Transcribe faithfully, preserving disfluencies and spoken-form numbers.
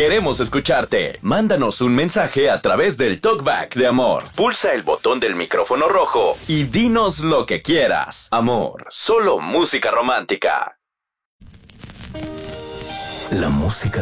Queremos escucharte. Mándanos un mensaje a través del TalkBack de Amor. Pulsa el botón del micrófono rojo y dinos lo que quieras. Amor, solo música romántica. La música